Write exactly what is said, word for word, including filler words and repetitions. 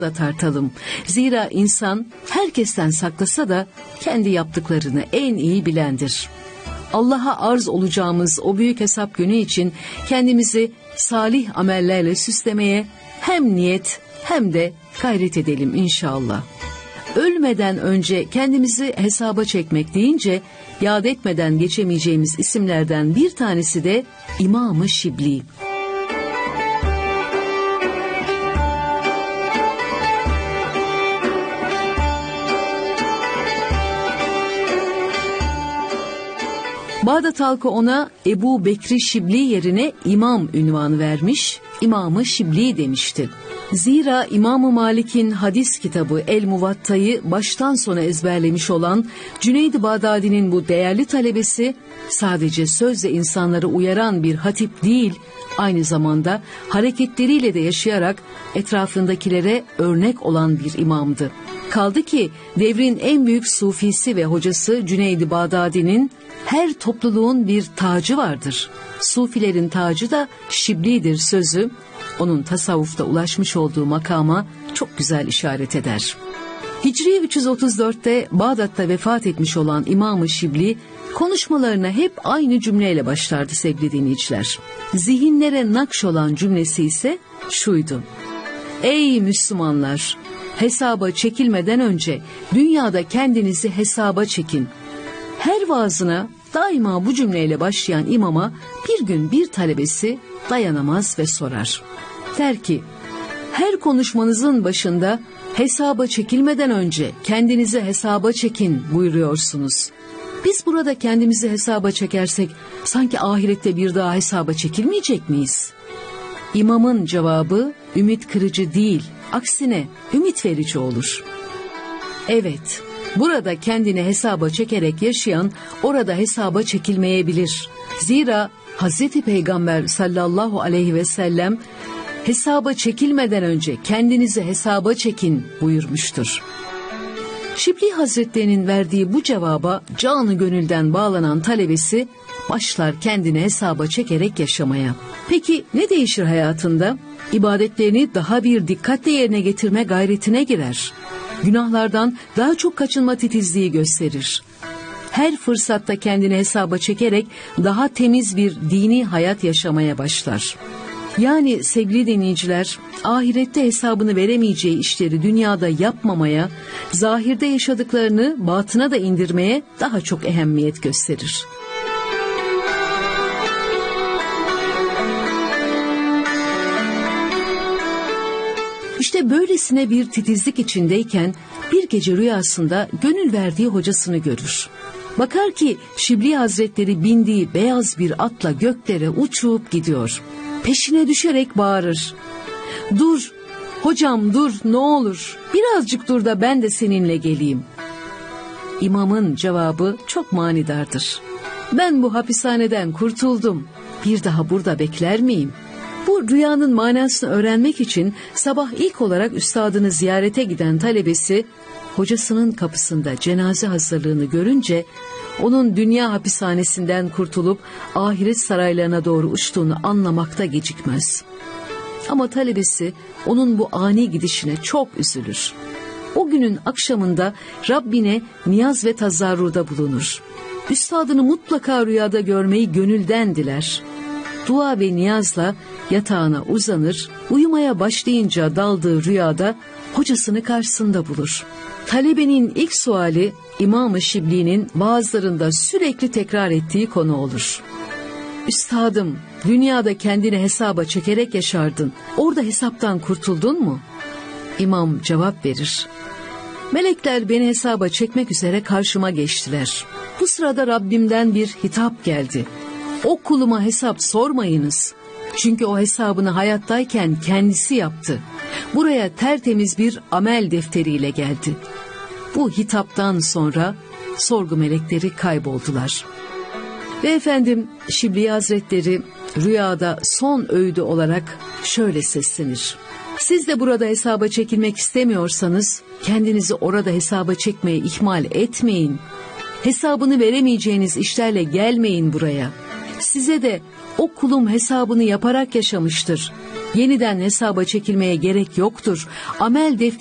da tartalım. Zira insan herkesten saklasa da kendi yaptıklarını en iyi bilendir. Allah'a arz olacağımız o büyük hesap günü için kendimizi salih amellerle süslemeye hem niyet hem de gayret edelim inşallah. Ölmeden önce kendimizi hesaba çekmek deyince yad etmeden geçemeyeceğimiz isimlerden bir tanesi de İmam-ı Şibli. Bağdat halkı ona Ebu Bekri Şibli yerine İmam ünvanı vermiş, İmam-ı Şibli demişti. Zira İmam-ı Malik'in hadis kitabı El-Muvatta'yı baştan sona ezberlemiş olan Cüneyd-i Bağdadi'nin bu değerli talebesi sadece sözle insanları uyaran bir hatip değil, aynı zamanda hareketleriyle de yaşayarak etrafındakilere örnek olan bir imamdı. Kaldı ki devrin en büyük sufisi ve hocası Cüneyd-i Bağdadi'nin her topluluğun bir tacı vardır. Sufilerin tacı da Şibli'dir sözü, onun tasavvufta ulaşmış olduğu makama çok güzel işaret eder. Hicri üç yüz otuz dörtte Bağdat'ta vefat etmiş olan İmam-ı Şibli konuşmalarına hep aynı cümleyle başlardı sevgili dinleyiciler. Zihinlere nakş olan cümlesi ise şuydu: Ey Müslümanlar! Hesaba çekilmeden önce dünyada kendinizi hesaba çekin. Her vaazına daima bu cümleyle başlayan imama bir gün bir talebesi dayanamaz ve sorar. Der ki, her konuşmanızın başında hesaba çekilmeden önce kendinizi hesaba çekin buyuruyorsunuz. Biz burada kendimizi hesaba çekersek sanki ahirette bir daha hesaba çekilmeyecek miyiz? İmamın cevabı ümit kırıcı değil, aksine ümit verici olur. Evet, burada kendini hesaba çekerek yaşayan orada hesaba çekilmeyebilir. Zira Hazreti Peygamber sallallahu aleyhi ve sellem hesaba çekilmeden önce kendinizi hesaba çekin buyurmuştur. Şibli Hazretleri'nin verdiği bu cevaba canı gönülden bağlanan talebesi başlar kendini hesaba çekerek yaşamaya. Peki ne değişir hayatında? İbadetlerini daha bir dikkatle yerine getirme gayretine girer. Günahlardan daha çok kaçınma titizliği gösterir. Her fırsatta kendini hesaba çekerek daha temiz bir dini hayat yaşamaya başlar. Yani sevgili dinleyiciler, ahirette hesabını veremeyeceği işleri dünyada yapmamaya, zahirde yaşadıklarını batına da indirmeye daha çok ehemmiyet gösterir. İşte böylesine bir titizlik içindeyken bir gece rüyasında gönül verdiği hocasını görür. Bakar ki Şibli Hazretleri bindiği beyaz bir atla göklere uçup gidiyor. Peşine düşerek bağırır. Dur, hocam dur, ne olur, birazcık dur da ben de seninle geleyim. İmamın cevabı çok manidardır. Ben bu hapishaneden kurtuldum, bir daha burada bekler miyim? Bu rüyanın manasını öğrenmek için sabah ilk olarak üstadını ziyarete giden talebesi, hocasının kapısında cenaze hazırlığını görünce onun dünya hapishanesinden kurtulup ahiret saraylarına doğru uçtuğunu anlamakta gecikmez. Ama talebesi onun bu ani gidişine çok üzülür. O günün akşamında Rabbine niyaz ve tazarruda bulunur. Üstadını mutlaka rüyada görmeyi gönülden diler. Dua ve niyazla yatağına uzanır, uyumaya başlayınca daldığı rüyada hocasını karşısında bulur. Talebenin ilk suali İmam-ı Şibli'nin vaazlarında sürekli tekrar ettiği konu olur. Üstadım, dünyada kendini hesaba çekerek yaşardın. Orada hesaptan kurtuldun mu? İmam cevap verir. Melekler beni hesaba çekmek üzere karşıma geçtiler. Bu sırada Rabbimden bir hitap geldi. O kuluma hesap sormayınız. Çünkü o hesabını hayattayken kendisi yaptı. Buraya tertemiz bir amel defteriyle geldi. Bu hitaptan sonra sorgu melekleri kayboldular. Ve efendim Şibli Hazretleri rüyada son öğüdü olarak şöyle seslenir. Siz de burada hesaba çekilmek istemiyorsanız kendinizi orada hesaba çekmeye ihmal etmeyin. Hesabını veremeyeceğiniz işlerle gelmeyin buraya. Size de o kulum hesabını yaparak yaşamıştır. Yeniden hesaba çekilmeye gerek yoktur. Amel defteri